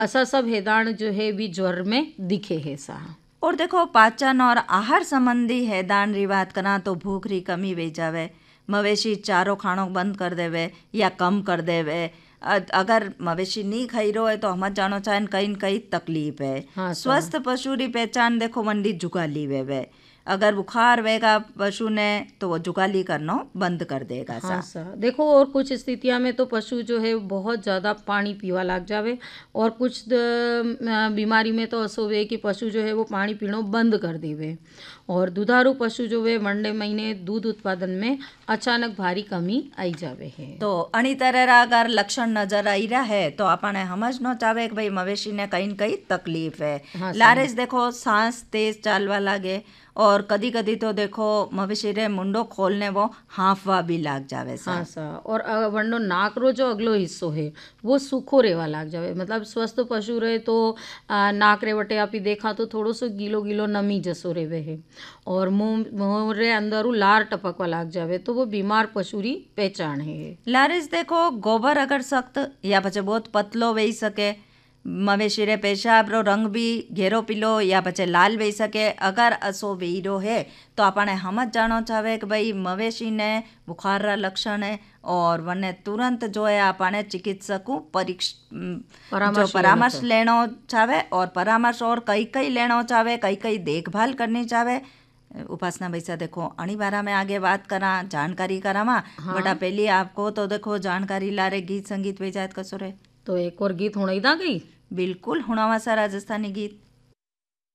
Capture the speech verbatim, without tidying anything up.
असा सब हैदान जो है भी ज्वर में दिखे है सा। और देखो पाचन और आहार संबंधी हैदान री बात करा तो भूख री कमी वे जावे, मवेशी चारो खाणो बंद कर देवे या कम कर देवे। अगर मवेशी नहीं खाई रहो है तो हम जानो चाहे कहीं न कहीं तकलीफ है। हाँ, स्वस्थ पशु री पहचान देखो मंडी जुगाली वेवे, अगर बुखार वेगा पशु ने तो वो जुगाली करना बंद कर देगा। हाँ सा देखो, और कुछ स्थितियों में तो पशु जो है बहुत ज़्यादा पानी पीवा लग जावे, और कुछ बीमारी में तो ऐसो वे कि पशु जो है वो पानी पीनो बंद कर देवे, और दुधारू पशु जो है मंडे महीने दूध उत्पादन में अचानक भारी कमी आई जावे है। तो अणी तरह अगर लक्षण नजर आई रहा है तो अपने समझना चाहे कि भाई मवेशी ने कहीं न कहीं तकलीफ है। हाँ, लारेज देखो सांस तेज चालवा लागे, और कदी कदी तो देखो मवेशी रे मुंडो खोलने वो हाफवा भी लाग जावे सा। हाँ सा, और वंडो नाक रो जो अगलो हिस्सो है वो सूखो रेवा लाग जावे। मतलब स्वस्थ पशु रहे तो आ, नाक रे वटे आपी देखा तो थोड़ो सो गीलो गीलो नमी जसो रेवे है, और मुंह मुंह रे अंदरू लार टपकवा लाग जावे तो वो बीमार पशु री पहचान है। लारेज देखो गोबर अगर सख्त या पचे बहुत पतलो वेई सके, मवेशी रे पेशाब रो रंग भी घेरो पीलो या पचे लाल वेई सके। अगर असो वेईरो है तो आपने समझ जानो चाहे कि भाई मवेशी ने बुखार रा लक्षण है, और वने तुरंत जो है आपने चिकित्सक को परीक्ष जो परामर्श लेनो चाहे, और परामर्श और कई कई लेनो चाहे, कई कई देखभाल करनी चाहे। उपासना भैसा देखो अणी बारा में आगे बात करा जानकारी करामा। हाँ। बटा पहली आपको तो देखो जानकारी लारे गीत संगीत वेजात कसो रे, तो एक और गीत होना ही था गई। बिल्कुल हुणावा सा राजस्थानी गीत।